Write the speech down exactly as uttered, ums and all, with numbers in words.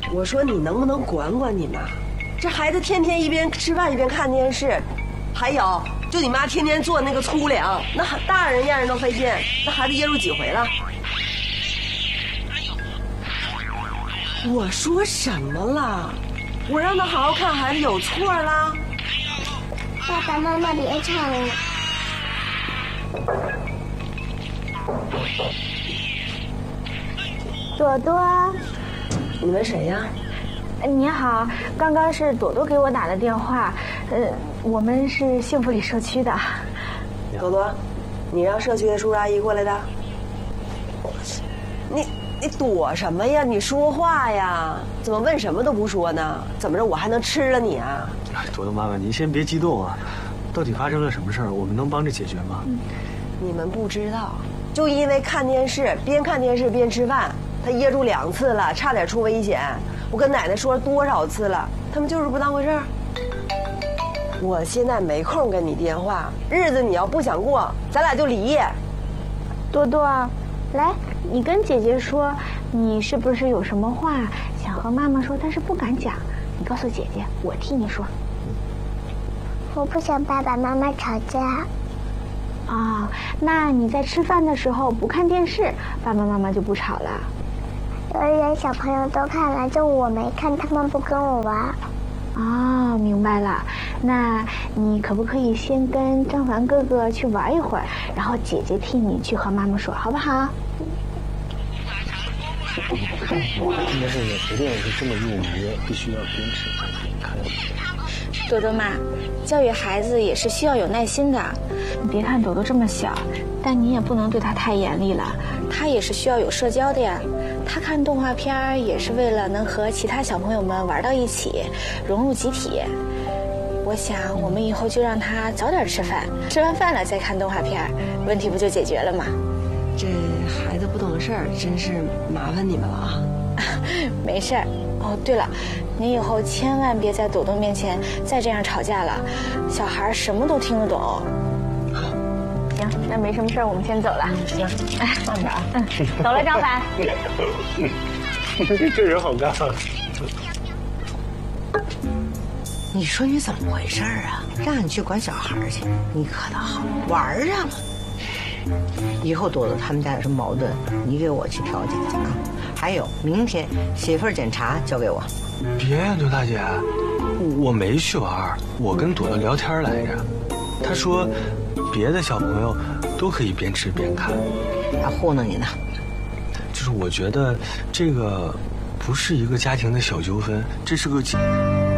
我说你能不能管管你妈？这孩子天天一边吃饭一边看电视，还有就你妈天天做那个粗粮，那大人让人都费劲，那孩子噎住几回了？我说什么了？我让他好好看孩子有错啦？ 爸爸妈妈别吵了。 朵朵， 你们谁呀？ 你好，刚刚是朵朵给我打的电话，呃，我们是幸福里社区的。 朵朵，你让社区的叔叔阿姨过来的。你你躲什么呀？你说话呀！怎么问什么都不说呢？怎么着我还能吃了你啊？ 哎，朵朵妈妈，您先别激动啊，到底发生了什么事儿？我们能帮着解决吗？嗯、 你们不知道，就因为看电视，边看电视边吃饭，他噎住两次了，差点出危险。我跟奶奶说了多少次了，他们就是不当回事儿。我现在没空跟你电话，日子你要不想过，咱俩就离。 多多，来，你跟姐姐说，你是不是有什么话想和妈妈说，但是不敢讲？你告诉姐姐，我替你说。 我不想爸爸妈妈吵架。 啊、哦，那你在吃饭的时候不看电视，爸爸妈妈就不吵了。 幼儿园小朋友都看了，就我没看，他们不跟我玩。 哦，明白了。那你可不可以先跟张凡哥哥去玩一会儿，然后姐姐替你去和妈妈说，好不好？ 应该是不定是这么入迷，必须要坚持才可以看。 朵朵妈，教育孩子也是需要有耐心的。你别看朵朵这么小，但你也不能对她太严厉了，她也是需要有社交的呀。她看动画片也是为了能和其他小朋友们玩到一起，融入集体。我想我们以后就让她早点吃饭，吃完饭了再看动画片，问题不就解决了吗？ 这孩子不懂事儿，真是麻烦你们了啊。 没事儿。哦，对了，你以后千万别在朵朵面前再这样吵架了，小孩什么都听得懂。行，那没什么事儿，我们先走了。 行，哎，慢点啊。 嗯，走了，张凡。 这人好干。 你说你怎么回事啊？让你去管小孩去，你可倒好，玩上了。以后朵朵他们家有什么矛盾，你给我去调解去啊。还有，明天写份检查交给我。 别呀，刘大姐，我没去玩，我跟朵朵聊天来着。她说，别的小朋友都可以边吃边看。 他糊弄你呢？ 就是我觉得这个不是一个家庭的小纠纷，这是个。